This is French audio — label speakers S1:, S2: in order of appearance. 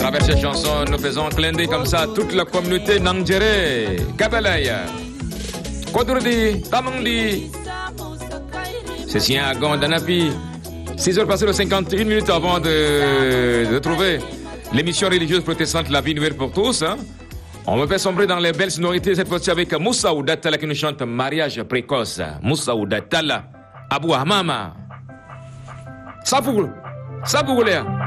S1: travers cette chanson, nous faisons clin d'œil comme ça à toute la communauté Nangéré, Kabelaya, Kodurdi, Tamangli. C'est à Gondanapi. 6h passées de 51 minutes avant de retrouver l'émission religieuse protestante La Vie Nouvelle pour tous. Hein. On va faire sombrer dans les belles sonorités cette fois-ci avec Moussa Oudatala qui nous chante Mariage précoce. Moussa Oudatala, Abou Hamama. Saboul, Saboulé.